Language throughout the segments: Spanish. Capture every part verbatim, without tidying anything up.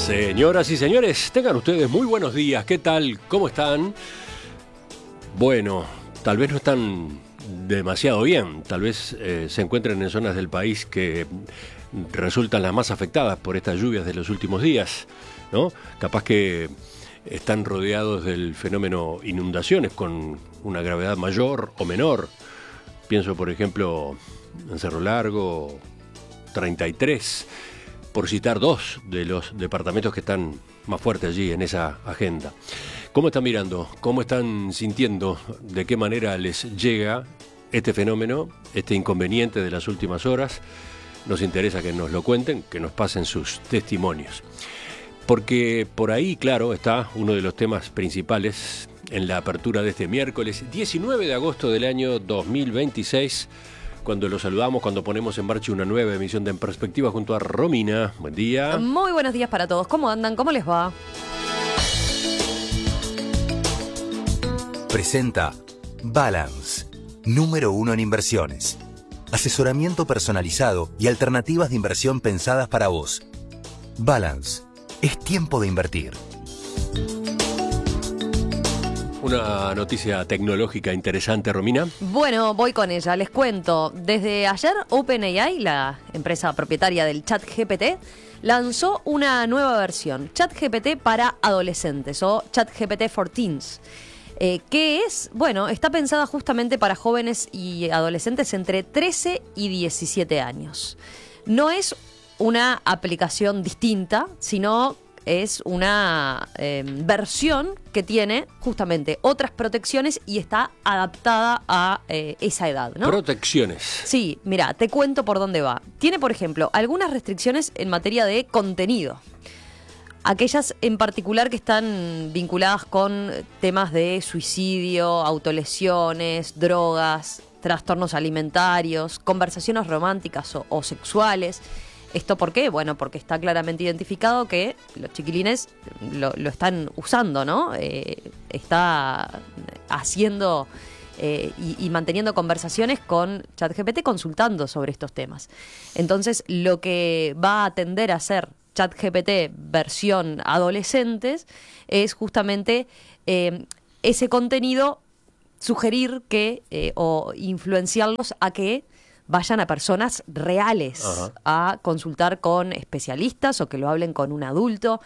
Señoras y señores, tengan ustedes muy buenos días. ¿Qué tal? ¿Cómo están? Bueno, tal vez no están demasiado bien. Tal vez eh, se encuentren en zonas del país que resultan las más afectadas por estas lluvias de los últimos días, ¿no? Capaz que están rodeados del fenómeno inundaciones con una gravedad mayor o menor. Pienso, por ejemplo, en Cerro Largo, treinta y tres, por citar dos de los departamentos que están más fuertes allí en esa agenda. ¿Cómo están mirando? ¿Cómo están sintiendo? ¿De qué manera les llega este fenómeno, este inconveniente de las últimas horas? Nos interesa que nos lo cuenten, que nos pasen sus testimonios. Porque por ahí, claro, está uno de los temas principales en la apertura de este miércoles diecinueve de agosto del año dos mil veintiséis, cuando los saludamos, cuando ponemos en marcha una nueva emisión de En Perspectiva junto a Romina. Buen día. Muy buenos días para todos. ¿Cómo andan? ¿Cómo les va? Presenta Balance, número uno en inversiones. Asesoramiento personalizado y alternativas de inversión pensadas para vos. Balance, es tiempo de invertir. Una noticia tecnológica interesante, Romina. Bueno, voy con ella, les cuento. Desde ayer, OpenAI, la empresa propietaria del ChatGPT, lanzó una nueva versión, ChatGPT para adolescentes o ChatGPT for Teens. Eh, ¿Qué es? Bueno, está pensada justamente para jóvenes y adolescentes entre trece y diecisiete años. No es una aplicación distinta, sino es una eh, versión que tiene justamente otras protecciones y está adaptada a eh, esa edad, ¿no? Protecciones. Sí, mira, te cuento por dónde va. Tiene, por ejemplo, algunas restricciones en materia de contenido. Aquellas en particular que están vinculadas con temas de suicidio, autolesiones, drogas, trastornos alimentarios, conversaciones románticas o, o sexuales. ¿Esto por qué? Bueno, porque está claramente identificado que los chiquilines lo, lo están usando, ¿no? Eh, está haciendo eh, y, y manteniendo conversaciones con ChatGPT consultando sobre estos temas. Entonces, lo que va a tender a hacer ChatGPT versión adolescentes es justamente eh, ese contenido, sugerir que eh, o influenciarlos a que vayan a personas reales. Ajá. A consultar con especialistas o que lo hablen con un adulto.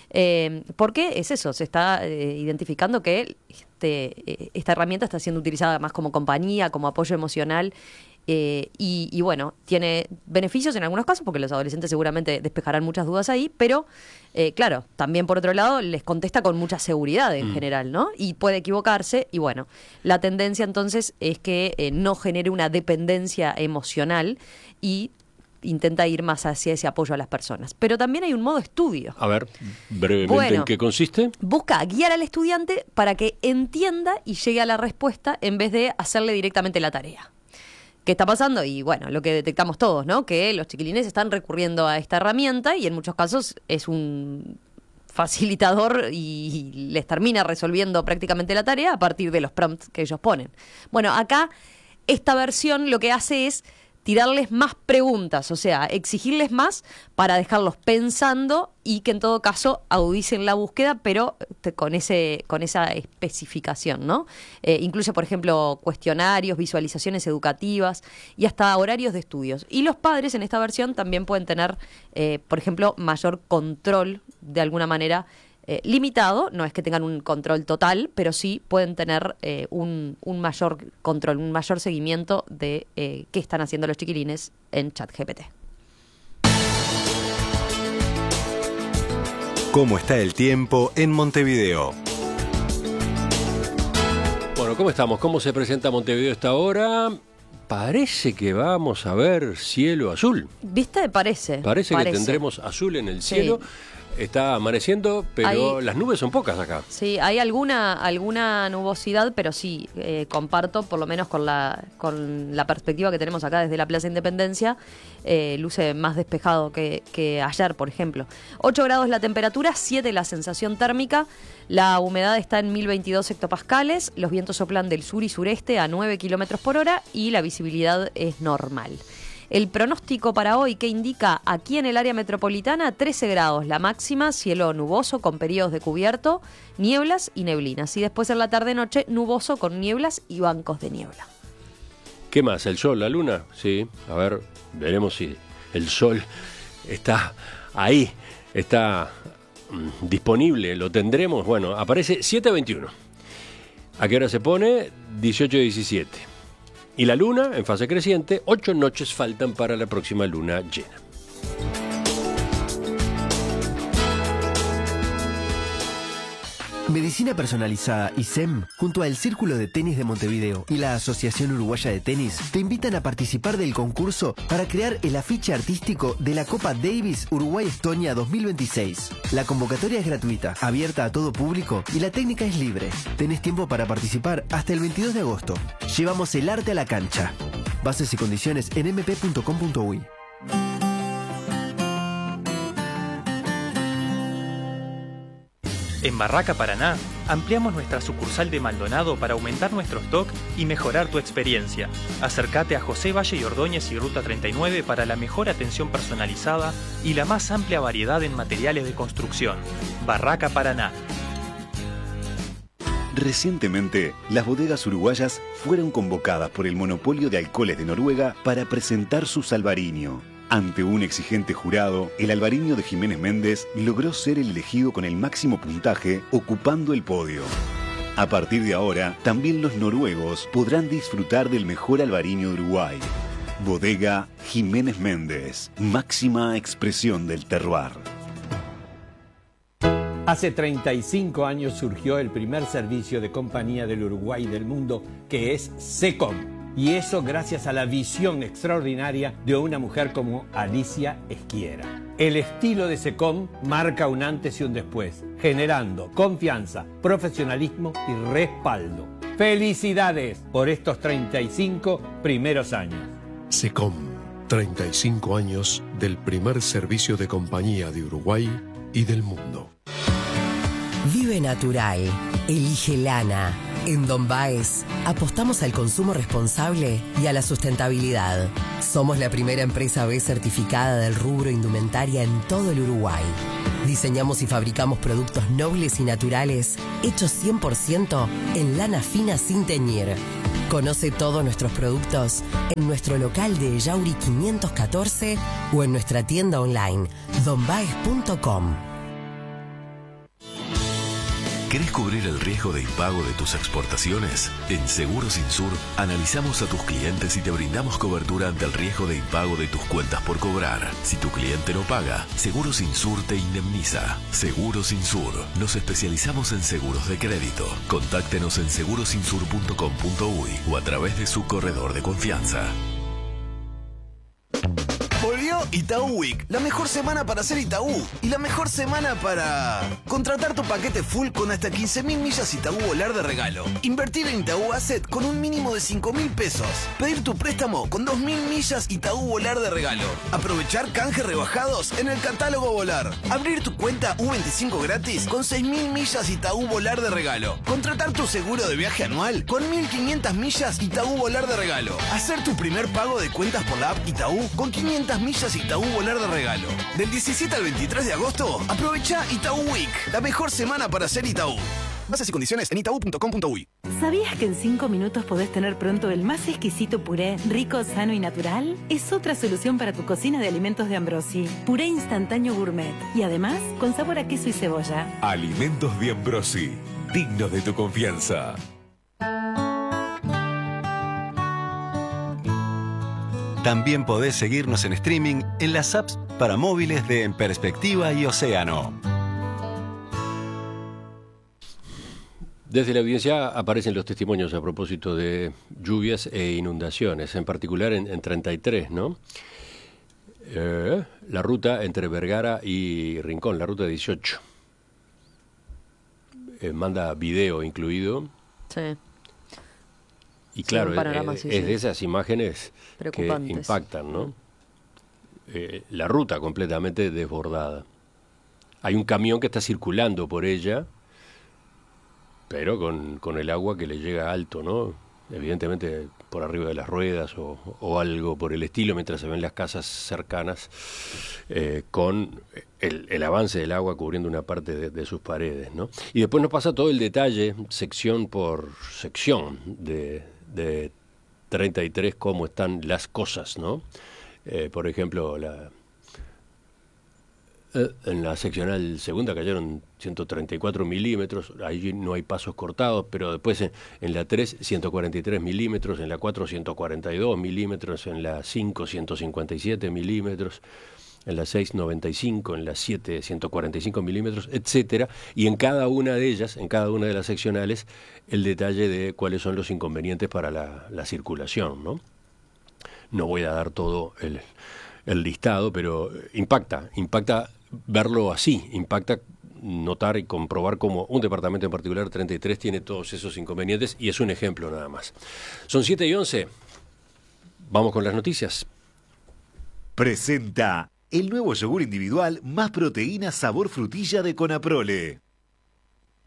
Eh, porque es eso, se está eh, identificando que este, eh, esta herramienta está siendo utilizada más como compañía, como apoyo emocional. Eh, y, y bueno, tiene beneficios en algunos casos porque los adolescentes seguramente despejarán muchas dudas ahí, pero eh, claro, también por otro lado les contesta con mucha seguridad en mm. general, ¿no? Y puede equivocarse y bueno, la tendencia entonces es que eh, no genere una dependencia emocional y intenta ir más hacia ese apoyo a las personas. Pero también hay un modo estudio. A ver, brevemente, bueno, ¿en qué consiste? Busca guiar al estudiante para que entienda y llegue a la respuesta en vez de hacerle directamente la tarea. ¿Qué está pasando? Y bueno, lo que detectamos todos, ¿no? Que los chiquilines están recurriendo a esta herramienta y en muchos casos es un facilitador y les termina resolviendo prácticamente la tarea a partir de los prompts que ellos ponen. Bueno, acá esta versión lo que hace es tirarles más preguntas, o sea, exigirles más para dejarlos pensando y que en todo caso agudicen la búsqueda, pero con ese con esa especificación, ¿no? Eh, incluye, por ejemplo, cuestionarios, visualizaciones educativas y hasta horarios de estudios. Y los padres en esta versión también pueden tener, eh, por ejemplo, mayor control de alguna manera. Eh, limitado, no es que tengan un control total, pero sí pueden tener eh, un, un mayor control, un mayor seguimiento de eh, qué están haciendo los chiquilines en ChatGPT. ¿Cómo está el tiempo en Montevideo? Bueno, ¿cómo estamos? ¿Cómo se presenta Montevideo esta hora? Parece que vamos a ver cielo azul. ¿Viste? Parece. Parece, parece. que tendremos azul en el cielo. Sí. Está amaneciendo, pero hay, las nubes son pocas acá. Sí, hay alguna alguna nubosidad, pero sí, eh, comparto, por lo menos con la con la perspectiva que tenemos acá desde la Plaza Independencia, eh, luce más despejado que, que ayer, por ejemplo. ocho grados la temperatura, siete la sensación térmica, la humedad está en mil veintidós hectopascales, los vientos soplan del sur y sureste a nueve kilómetros por hora y la visibilidad es normal. El pronóstico para hoy, que indica aquí en el área metropolitana trece grados, la máxima, cielo nuboso con periodos de cubierto, nieblas y neblinas. Y después en la tarde-noche nuboso con nieblas y bancos de niebla. ¿Qué más? ¿El sol, la luna? Sí, a ver, veremos si el sol está ahí, está mmm, disponible, lo tendremos. Bueno, aparece siete veintiuno. ¿A qué hora se pone? dieciocho diecisiete. Y la luna, en fase creciente, ocho noches faltan para la próxima luna llena. Medicina Personalizada I S E M, junto al Círculo de Tenis de Montevideo y la Asociación Uruguaya de Tenis, te invitan a participar del concurso para crear el afiche artístico de la Copa Davis Uruguay-Estonia dos mil veintiséis. La convocatoria es gratuita, abierta a todo público y la técnica es libre. Tenés tiempo para participar hasta el veintidós de agosto. Llevamos el arte a la cancha. Bases y condiciones en m p punto com punto u y. En Barraca Paraná, ampliamos nuestra sucursal de Maldonado para aumentar nuestro stock y mejorar tu experiencia. Acércate a José Valle y Ordóñez y Ruta treinta y nueve para la mejor atención personalizada y la más amplia variedad en materiales de construcción. Barraca Paraná. Recientemente, las bodegas uruguayas fueron convocadas por el monopolio de alcoholes de Noruega para presentar su Salvarinho. Ante un exigente jurado, el albariño de Jiménez Méndez logró ser el elegido con el máximo puntaje, ocupando el podio. A partir de ahora, también los noruegos podrán disfrutar del mejor albariño de Uruguay. Bodega Jiménez Méndez, máxima expresión del terroir. Hace treinta y cinco años surgió el primer servicio de compañía del Uruguay y del mundo, que es SECOM. Y eso gracias a la visión extraordinaria de una mujer como Alicia Esquiera. El estilo de SECOM marca un antes y un después, generando confianza, profesionalismo y respaldo. ¡Felicidades por estos treinta y cinco primeros años! SECOM, treinta y cinco años del primer servicio de compañía de Uruguay y del mundo. Vive natural, elige lana. En Don Baez apostamos al consumo responsable y a la sustentabilidad. Somos la primera empresa B certificada del rubro indumentaria en todo el Uruguay. Diseñamos y fabricamos productos nobles y naturales hechos cien por ciento en lana fina sin teñir. Conoce todos nuestros productos en nuestro local de Yauri quinientos catorce o en nuestra tienda online don baez punto com. ¿Querés cubrir el riesgo de impago de tus exportaciones? En Seguros Insur analizamos a tus clientes y te brindamos cobertura ante el riesgo de impago de tus cuentas por cobrar. Si tu cliente no paga, Seguros Insur te indemniza. Seguros Insur. Nos especializamos en seguros de crédito. Contáctenos en seguros insur punto com punto u y o a través de su corredor de confianza. Volvió Itaú Week, la mejor semana para hacer Itaú y la mejor semana para contratar tu paquete full con hasta quince mil millas Itaú Volar de regalo. Invertir en Itaú Asset con un mínimo de cinco mil pesos. Pedir tu préstamo con dos mil millas Itaú Volar de regalo. Aprovechar canjes rebajados en el catálogo Volar. Abrir tu cuenta U veinticinco gratis con seis mil millas Itaú Volar de regalo. Contratar tu seguro de viaje anual con mil quinientas millas Itaú Volar de regalo. Hacer tu primer pago de cuentas por la app Itaú con quinientas millas Itaú Volar de regalo. Del diecisiete al veintitrés de agosto, aprovecha Itaú Week, la mejor semana para hacer Itaú. Bases y condiciones en itaú punto com punto u y. ¿Sabías que en cinco minutos podés tener pronto el más exquisito puré, rico, sano y natural? Es otra solución para tu cocina de alimentos de Ambrosi. Puré instantáneo gourmet y además con sabor a queso y cebolla. Alimentos de Ambrosi, dignos de tu confianza. También podés seguirnos en streaming en las apps para móviles de En Perspectiva y Océano. Desde la audiencia aparecen los testimonios a propósito de lluvias e inundaciones, en particular en, en treinta y tres, ¿no? Eh, la ruta entre Vergara y Rincón, la ruta dieciocho. Eh, manda video incluido. Sí. Y claro, sí, panorama, es, sí, es sí. de esas imágenes que impactan, ¿no? Eh, la ruta completamente desbordada. Hay un camión que está circulando por ella, pero con, con el agua que le llega alto, ¿no? Evidentemente por arriba de las ruedas o, o algo por el estilo, mientras se ven las casas cercanas eh, con el, el avance del agua cubriendo una parte de, de sus paredes, ¿no? Y después nos pasa todo el detalle, sección por sección, de, de treinta y tres, cómo están las cosas, ¿no? Eh, por ejemplo, la... en la seccional segunda cayeron ciento treinta y cuatro milímetros, ahí no hay pasos cortados, pero después en, en la tres, ciento cuarenta y tres milímetros, en la cuatro, ciento cuarenta y dos milímetros, en la cinco, ciento cincuenta y siete milímetros, en la seis, noventa y cinco, en la siete, ciento cuarenta y cinco milímetros, etcétera, y en cada una de ellas, en cada una de las seccionales, el detalle de cuáles son los inconvenientes para la, la circulación, ¿no? No voy a dar todo el, el listado, pero impacta, impacta verlo así, impacta notar y comprobar cómo un departamento en particular, treinta y tres, tiene todos esos inconvenientes, y es un ejemplo nada más. Son siete y once, vamos con las noticias. Presenta el nuevo yogur individual más proteína sabor frutilla de Conaprole.